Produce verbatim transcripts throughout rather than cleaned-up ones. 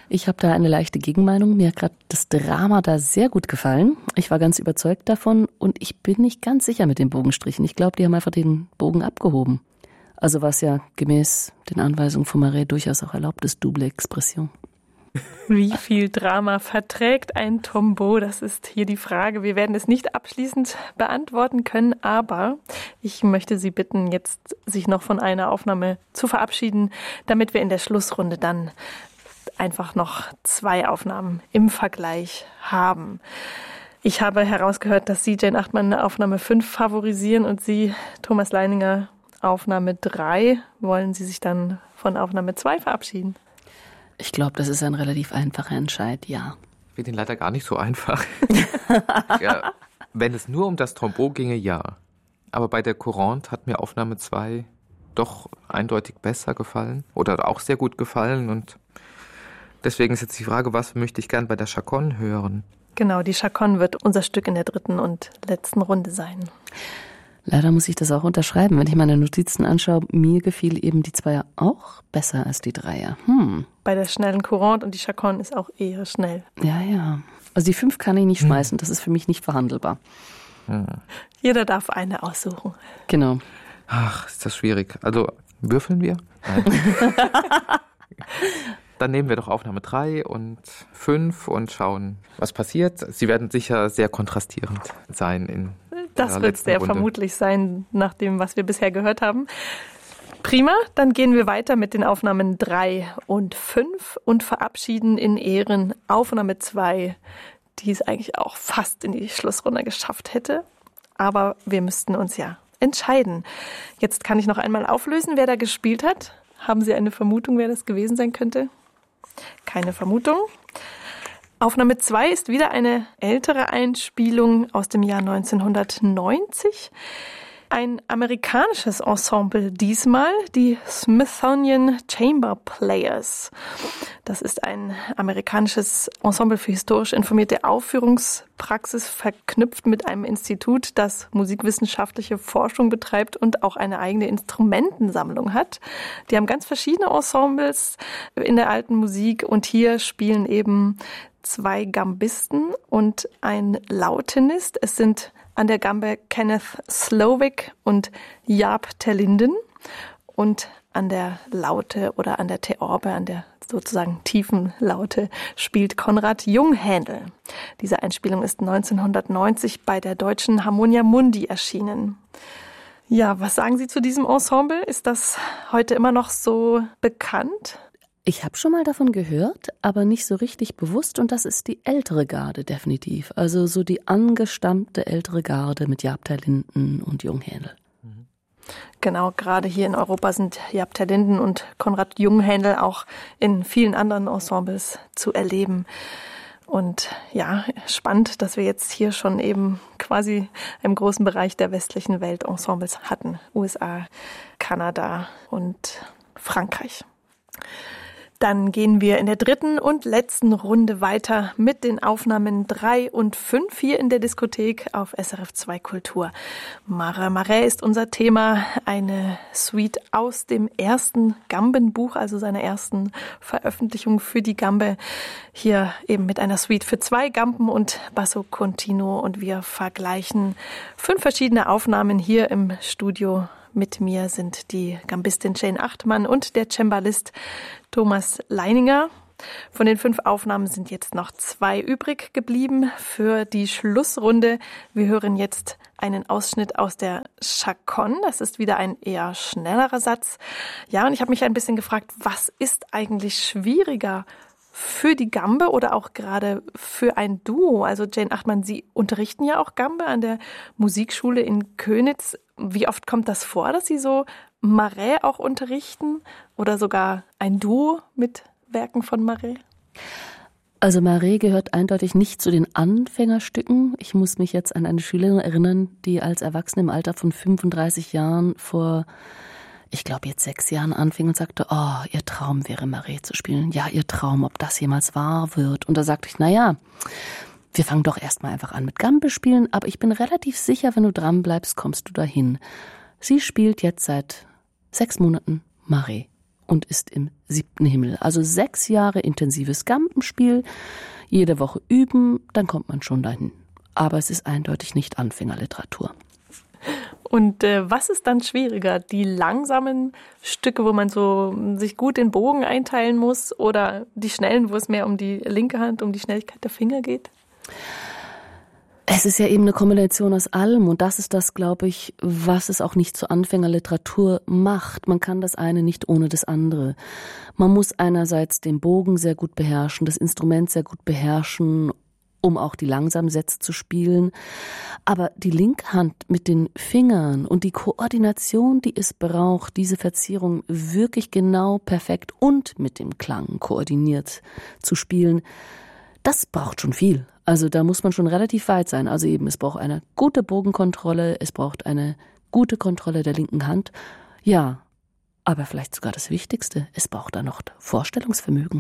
Ich habe da eine leichte Gegenmeinung. Mir hat gerade das Drama da sehr gut gefallen. Ich war ganz überzeugt davon und ich bin nicht ganz sicher mit den Bogenstrichen. Ich glaube, die haben einfach den Bogen abgehoben. Also was ja gemäß den Anweisungen von Marais durchaus auch erlaubt ist, double Expression. Wie viel Drama verträgt ein Tombeau? Das ist hier die Frage. Wir werden es nicht abschließend beantworten können, aber ich möchte Sie bitten, jetzt sich noch von einer Aufnahme zu verabschieden, damit wir in der Schlussrunde dann einfach noch zwei Aufnahmen im Vergleich haben. Ich habe herausgehört, dass Sie, Jane Achtmann, Aufnahme fünf favorisieren und Sie, Thomas Leininger, Aufnahme drei. Wollen Sie sich dann von Aufnahme zwei verabschieden? Ich glaube, das ist ein relativ einfacher Entscheid, ja. Ich finde ihn leider gar nicht so einfach. Ja, wenn es nur um das Tombeau ginge, ja. Aber bei der Courante hat mir Aufnahme zwei doch eindeutig besser gefallen oder auch sehr gut gefallen. Und deswegen ist jetzt die Frage, was möchte ich gern bei der Chaconne hören? Genau, die Chaconne wird unser Stück in der dritten und letzten Runde sein. Leider muss ich das auch unterschreiben. Wenn ich meine Notizen anschaue, mir gefiel eben die Zweier auch besser als die Dreier. Hm. Bei der schnellen Courante und die Chaconne ist auch eher schnell. Ja, ja. Also die fünf kann ich nicht hm. schmeißen, das ist für mich nicht verhandelbar. Hm. Jeder darf eine aussuchen. Genau. Ach, ist das schwierig. Also, würfeln wir? Nein. Dann nehmen wir doch Aufnahme drei und fünf und schauen, was passiert. Sie werden sicher sehr kontrastierend sein in Das wird sehr Runde. Vermutlich sein, nach dem, was wir bisher gehört haben. Prima, dann gehen wir weiter mit den Aufnahmen drei und fünf und verabschieden in Ehren Aufnahme zwei, die es eigentlich auch fast in die Schlussrunde geschafft hätte. Aber wir müssten uns ja entscheiden. Jetzt kann ich noch einmal auflösen, wer da gespielt hat. Haben Sie eine Vermutung, wer das gewesen sein könnte? Keine Vermutung. Aufnahme zwei ist wieder eine ältere Einspielung aus dem Jahr neunzehnhundertneunzig. Ein amerikanisches Ensemble diesmal, die Smithsonian Chamber Players. Das ist ein amerikanisches Ensemble für historisch informierte Aufführungspraxis, verknüpft mit einem Institut, das musikwissenschaftliche Forschung betreibt und auch eine eigene Instrumentensammlung hat. Die haben ganz verschiedene Ensembles in der alten Musik und hier spielen eben zwei Gambisten und ein Lautenist. Es sind an der Gambe Kenneth Slovic und Jaap Terlinden und an der Laute oder an der Theorbe, an der sozusagen tiefen Laute spielt Konrad Junghändel. Diese Einspielung ist neunzehnhundertneunzig bei der Deutschen Harmonia Mundi erschienen. Ja, was sagen Sie zu diesem Ensemble? Ist das heute immer noch so bekannt? Ich habe schon mal davon gehört, aber nicht so richtig bewusst und das ist die ältere Garde definitiv. Also so die angestammte ältere Garde mit Jaap Terlinden und Junghändel. Genau, gerade hier in Europa sind Jaap Terlinden und Konrad Junghändel auch in vielen anderen Ensembles zu erleben. Und ja, spannend, dass wir jetzt hier schon eben quasi im großen Bereich der westlichen Welt Ensembles hatten. U S A, Kanada und Frankreich. Dann gehen wir in der dritten und letzten Runde weiter mit den Aufnahmen drei und fünf hier in der Diskothek auf S R F zwei Kultur. Marat Marais ist unser Thema, eine Suite aus dem ersten Gambenbuch, also seiner ersten Veröffentlichung für die Gambe. Hier eben mit einer Suite für zwei Gamben und Basso Continuo und wir vergleichen fünf verschiedene Aufnahmen hier im Studio. Mit mir sind die Gambistin Jane Achtmann und der Cembalist Thomas Leininger. Von den fünf Aufnahmen sind jetzt noch zwei übrig geblieben für die Schlussrunde. Wir hören jetzt einen Ausschnitt aus der Chaconne. Das ist wieder ein eher schnellerer Satz. Ja, und ich habe mich ein bisschen gefragt, was ist eigentlich schwieriger für die Gambe oder auch gerade für ein Duo? Also Jane Achtmann, Sie unterrichten ja auch Gambe an der Musikschule in Könitz. Wie oft kommt das vor, dass Sie so Marais auch unterrichten oder sogar ein Duo mit Werken von Marais? Also Marais gehört eindeutig nicht zu den Anfängerstücken. Ich muss mich jetzt an eine Schülerin erinnern, die als Erwachsene im Alter von fünfunddreißig Jahren vor, ich glaube jetzt sechs Jahren anfing und sagte, oh, ihr Traum wäre Marais zu spielen. Ja, ihr Traum, ob das jemals wahr wird. Und da sagte ich, naja, wir fangen doch erstmal einfach an mit Gambe spielen, aber ich bin relativ sicher, wenn du dran bleibst, kommst du dahin. Sie spielt jetzt seit sechs Monaten Marais. und ist im siebten Himmel. Also sechs Jahre intensives Gambenspiel, jede Woche üben, dann kommt man schon dahin. Aber es ist eindeutig nicht Anfängerliteratur. Und äh, was ist dann schwieriger? Die langsamen Stücke, wo man so sich gut den Bogen einteilen muss, oder die schnellen, wo es mehr um die linke Hand, um die Schnelligkeit der Finger geht? Es ist ja eben eine Kombination aus allem und das ist das, glaube ich, was es auch nicht zur Anfängerliteratur macht. Man kann das eine nicht ohne das andere. Man muss einerseits den Bogen sehr gut beherrschen, das Instrument sehr gut beherrschen, um auch die langsamen Sätze zu spielen. Aber die linke Hand mit den Fingern und die Koordination, die es braucht, diese Verzierung wirklich genau, perfekt und mit dem Klang koordiniert zu spielen, das braucht schon viel. Also da muss man schon relativ weit sein. Also eben, es braucht eine gute Bogenkontrolle, es braucht eine gute Kontrolle der linken Hand. Ja, aber vielleicht sogar das Wichtigste, es braucht da noch Vorstellungsvermögen.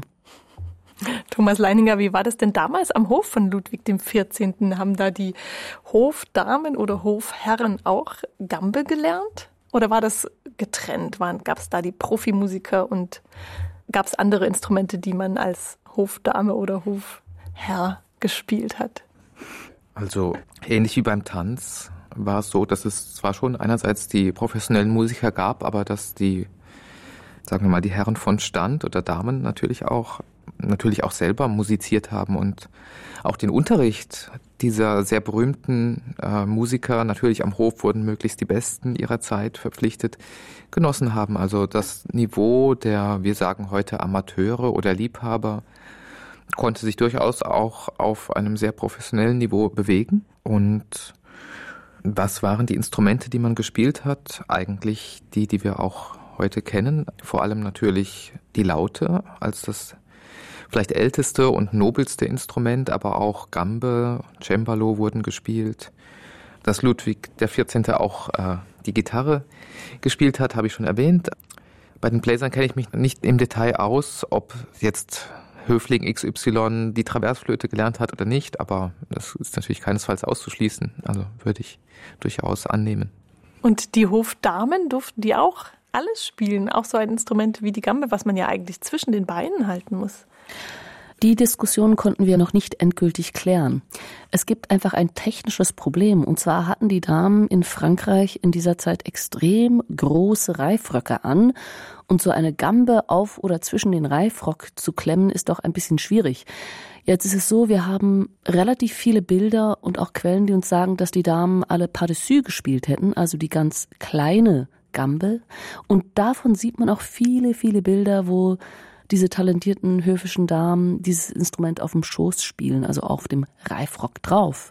Thomas Leininger, wie war das denn damals am Hof von Ludwig dem vierzehnten? Haben da die Hofdamen oder Hofherren auch Gambe gelernt? Oder war das getrennt? Gab es da die Profimusiker und gab es andere Instrumente, die man als Hofdame oder Hofherr gespielt hat? Also ähnlich wie beim Tanz war es so, dass es zwar schon einerseits die professionellen Musiker gab, aber dass die, sagen wir mal, die Herren von Stand oder Damen natürlich auch natürlich auch selber musiziert haben und auch den Unterricht dieser sehr berühmten äh, Musiker, natürlich am Hof wurden möglichst die Besten ihrer Zeit verpflichtet, genossen haben. Also das Niveau der, wir sagen heute Amateure oder Liebhaber, konnte sich durchaus auch auf einem sehr professionellen Niveau bewegen. Und was waren die Instrumente, die man gespielt hat? Eigentlich die, die wir auch heute kennen. Vor allem natürlich die Laute als das vielleicht älteste und nobelste Instrument, aber auch Gambe, Cembalo wurden gespielt. Dass Ludwig der vierzehnte auch äh, die Gitarre gespielt hat, habe ich schon erwähnt. Bei den Bläsern kenne ich mich nicht im Detail aus, ob jetzt Höfling X Y die Traversflöte gelernt hat oder nicht, aber das ist natürlich keinesfalls auszuschließen. Also würde ich durchaus annehmen. Und die Hofdamen durften die auch alles spielen, auch so ein Instrument wie die Gambe, was man ja eigentlich zwischen den Beinen halten muss? Die Diskussion konnten wir noch nicht endgültig klären. Es gibt einfach ein technisches Problem. Und zwar hatten die Damen in Frankreich in dieser Zeit extrem große Reifröcke an. Und so eine Gambe auf oder zwischen den Reifrock zu klemmen, ist doch ein bisschen schwierig. Jetzt ist es so, wir haben relativ viele Bilder und auch Quellen, die uns sagen, dass die Damen alle Pas-dessus gespielt hätten, also die ganz kleine Gambe. Und davon sieht man auch viele, viele Bilder, wo diese talentierten höfischen Damen dieses Instrument auf dem Schoß spielen, also auf dem Reifrock drauf.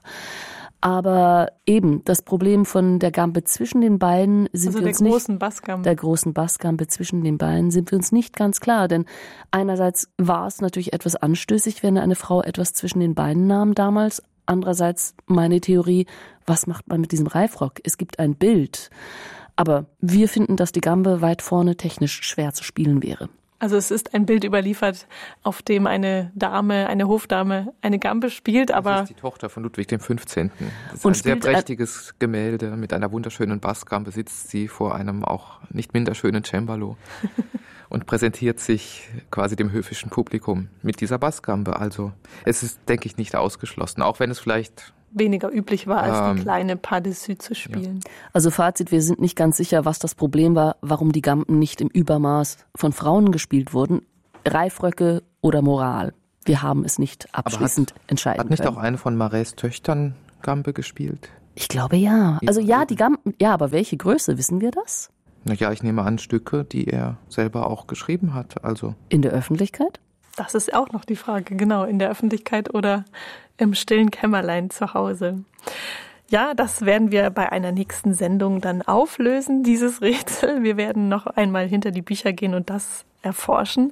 Aber eben, das Problem von der Gambe zwischen den Beinen sind also wir uns der nicht, großen Bassgambe. der großen Bassgambe zwischen den Beinen sind wir uns nicht ganz klar, denn einerseits war es natürlich etwas anstößig, wenn eine Frau etwas zwischen den Beinen nahm damals. Andererseits meine Theorie, was macht man mit diesem Reifrock? Es gibt ein Bild, aber wir finden, dass die Gambe weit vorne technisch schwer zu spielen wäre. Also es ist ein Bild überliefert, auf dem eine Dame, eine Hofdame, eine Gambe spielt, aber... Das ist die Tochter von Ludwig dem fünfzehnten. Das ist und ein sehr prächtiges Gemälde. Mit einer wunderschönen Bassgambe sitzt sie vor einem auch nicht minder schönen Cembalo und präsentiert sich quasi dem höfischen Publikum mit dieser Bassgambe. Also es ist, denke ich, nicht ausgeschlossen, auch wenn es vielleicht... weniger üblich war, als ähm, die kleine Pas-dessus zu spielen. Ja. Also Fazit, wir sind nicht ganz sicher, was das Problem war, warum die Gamben nicht im Übermaß von Frauen gespielt wurden. Reifröcke oder Moral. Wir haben es nicht abschließend hat, entscheiden Hat nicht können. auch eine von Marés Töchtern Gambe gespielt? Ich glaube ja. Also ja, die Gamben, ja, aber welche Größe, wissen wir das? Na ja, ich nehme an Stücke, die er selber auch geschrieben hat. Also in der Öffentlichkeit? Das ist auch noch die Frage, genau, in der Öffentlichkeit oder im stillen Kämmerlein zu Hause. Ja, das werden wir bei einer nächsten Sendung dann auflösen, dieses Rätsel. Wir werden noch einmal hinter die Bücher gehen und das erforschen.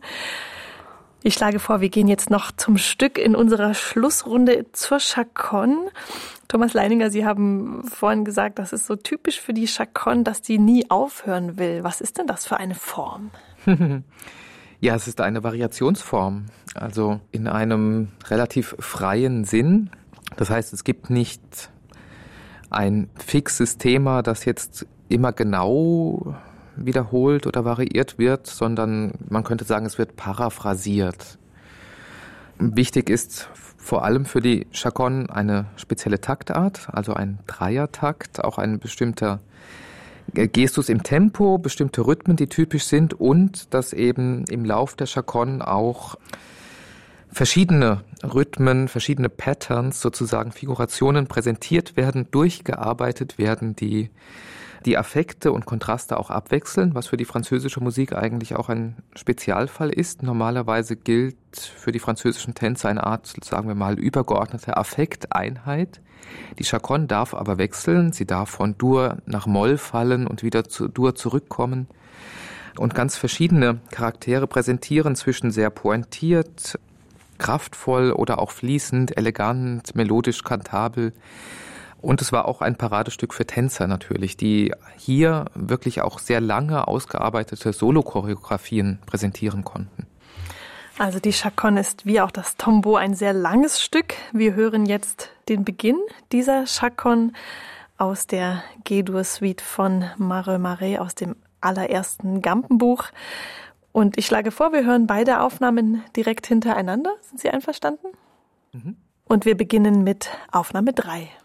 Ich schlage vor, wir gehen jetzt noch zum Stück in unserer Schlussrunde zur Chaconne. Thomas Leininger, Sie haben vorhin gesagt, das ist so typisch für die Chaconne, dass die nie aufhören will. Was ist denn das für eine Form? Ja, es ist eine Variationsform, also in einem relativ freien Sinn. Das heißt, es gibt nicht ein fixes Thema, das jetzt immer genau wiederholt oder variiert wird, sondern man könnte sagen, es wird paraphrasiert. Wichtig ist vor allem für die Chaconne eine spezielle Taktart, also ein Dreiertakt, auch ein bestimmter Gestus im Tempo, bestimmte Rhythmen, die typisch sind, und dass eben im Lauf der Chaconne auch verschiedene Rhythmen, verschiedene Patterns, sozusagen Figurationen präsentiert werden, durchgearbeitet werden, die die Affekte und Kontraste auch abwechseln, was für die französische Musik eigentlich auch ein Spezialfall ist. Normalerweise gilt für die französischen Tänze eine Art, sagen wir mal, übergeordnete Affekteinheit. Die Chaconne darf aber wechseln, sie darf von Dur nach Moll fallen und wieder zu Dur zurückkommen und ganz verschiedene Charaktere präsentieren, zwischen sehr pointiert, kraftvoll oder auch fließend, elegant, melodisch, kantabel. Und es war auch ein Paradestück für Tänzer natürlich, die hier wirklich auch sehr lange ausgearbeitete Solo-Choreografien präsentieren konnten. Also die Chaconne ist wie auch das Tombeau ein sehr langes Stück. Wir hören jetzt den Beginn dieser Chaconne aus der G-Dur-Suite von Mareux Marais aus dem allerersten Gampenbuch. Und ich schlage vor, wir hören beide Aufnahmen direkt hintereinander. Sind Sie einverstanden? Mhm. Und wir beginnen mit Aufnahme drei.